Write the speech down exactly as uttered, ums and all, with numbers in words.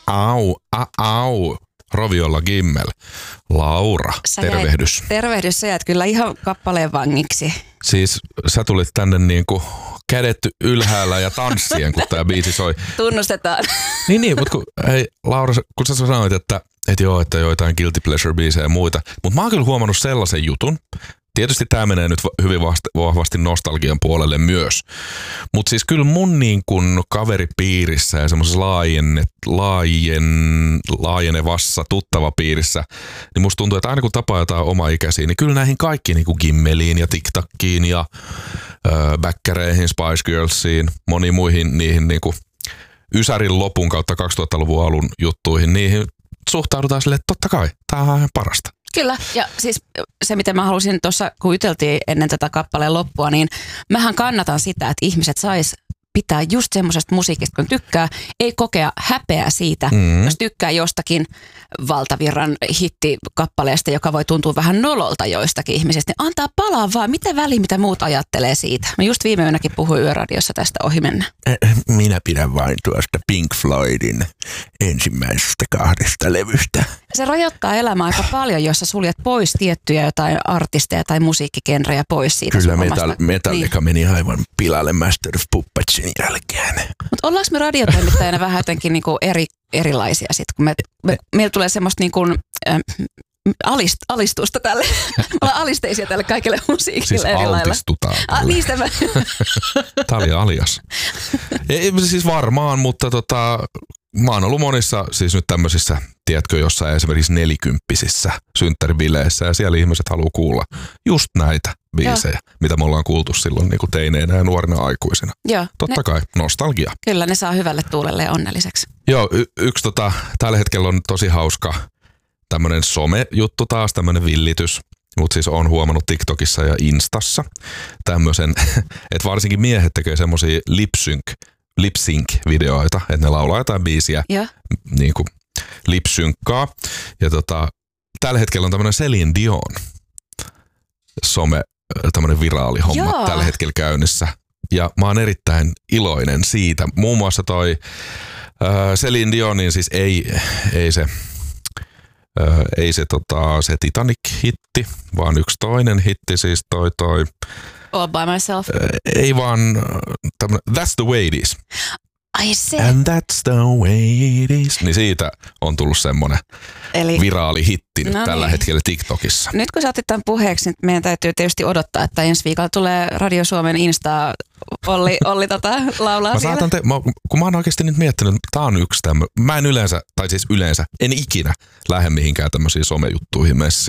au, a, au. Roviolla Gimmel. Laura, sä tervehdys. Jäit, tervehdys, sä jäät kyllä ihan kappaleen vangiksi. Siis sä tulit tänne niinku kädet ylhäällä ja tanssien, kun tää biisi soi. Tunnustetaan. Niin, niin, mutta kun, hei Laura, kun sä sanoit, että et joo, että joitain guilty pleasure-biisejä ja muita, mutta mä oon kyllä huomannut sellaisen jutun. Tietysti tää menee nyt hyvin vahvasti nostalgian puolelle myös. Mutta siis kyllä mun niin kun kaveripiirissä ja semmoisessa laajen, laajen, laajenevassa tuttava piirissä, niin musta tuntuu, että aina kun tapaa jotain omaikäisiä, niin kyllä näihin kaikki niin kuin Gimmeliin ja TikTokiin ja äh, Bäkkäreihin, Spice Girlsiin, moniin muihin niihin niin kuin Ysärin lopun kautta kaksituhattaluvun alun juttuihin, niihin suhtaudutaan silleen, että totta kai, tää on ihan parasta. Kyllä, ja siis se, mitä mä halusin tuossa, kun juteltiin ennen tätä kappaleen loppua, niin mähän kannatan sitä, että ihmiset sais pitää just semmoisesta musiikista, kun tykkää, ei kokea häpeää siitä, mm. jos tykkää jostakin valtavirran hittikappaleesta, joka voi tuntua vähän nololta joistakin ihmisistä, niin antaa palaa vaan, mitä väliä, mitä muut ajattelee siitä. Mä just viime yönäkin puhuin Yöradiossa tästä ohi mennä. Minä pidän vain tuosta Pink Floydin ensimmäisestä kahdesta levystä. Se rajoittaa elämää aika paljon, jos sä suljet pois tiettyjä jotain artisteja tai musiikkigenrejä pois siitä. Kyllä metal, Metallica niin. meni aivan pilalle Master of Puppetsin jälkeen. Mutta ollaanko me radiotoimittajana vähän jotenkin niinku eri, erilaisia sitten, kun me, me, meillä tulee semmoista niinku, äh, alist, alistusta tälle, ollaan alisteisia tälle kaikille musiikille siis eri lailla. Altistutaan. Ah, niistä mä. Tämä oli alias. Ei, siis varmaan, mutta tota, mä oon ollut monissa siis nyt tämmöisissä, tiedätkö, jossain esimerkiksi nelikymppisissä synttäribileissä ja siellä ihmiset haluaa kuulla just näitä biisejä, Joo. mitä me ollaan kuultu silloin niin kuin teineinä ja nuorina aikuisina. Joo, Totta ne, kai, nostalgia. Kyllä, ne saa hyvälle tuulelle ja onnelliseksi. Joo, y- yksi tota, tällä hetkellä on tosi hauska tämmönen some-juttu taas, tämmönen villitys. Mutta siis on huomannut TikTokissa ja Instassa tämmöisen, että varsinkin miehet tekee semmosia lip-sync, lip-sync-videoita, että ne laulaa jotain biisiä, ja. niin kuin lip-synkkaa. Ja tota, tällä hetkellä on tämmönen Celine Dion some, tämmönen viraali homma Joo. tällä hetkellä käynnissä. Ja mä oon erittäin iloinen siitä. Muun muassa toi äh, Celine Dionin, siis ei, ei se... Öö, ei se, tota, se Titanic-hitti, vaan yksi toinen hitti, siis toi toi... All by myself. Öö, ei vaan tämmönen, That's the way it is. Ai se. And that's the way it is. Niin siitä on tullut semmonen Eli... viraali hitti no tällä niin. hetkellä TikTokissa. Nyt kun sä otit tämän puheeksi, niin meidän täytyy tietysti odottaa, että ensi viikolla tulee Radio Suomen Insta Olli, Olli tota, laulaa mä siellä. saatan te, mä, kun mä oon oikeasti nyt miettinyt, että tää on yksi tämmöinen, mä en yleensä, tai siis yleensä, en ikinä lähde mihinkään tämmöisiin somejuttuihin messiin.